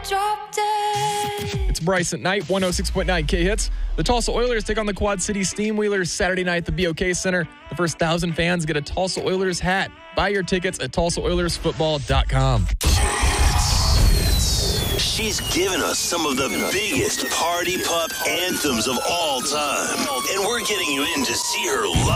It's Bryce at night, 106.9 K-Hits. The Tulsa Oilers take on the Quad City Steamwheelers Saturday night at the BOK Center. The first 1,000 fans get a Tulsa Oilers hat. Buy your tickets at TulsaOilersFootball.com. She's given us some of the biggest party pup anthems of all time. And we're getting you in to see her live.